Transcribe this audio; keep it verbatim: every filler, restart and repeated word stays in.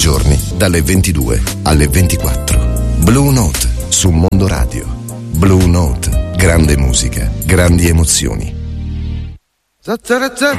giorni dalle ventidue alle ventiquattro. Blue Note su Mondo Radio. Blue Note, grande musica, grandi emozioni.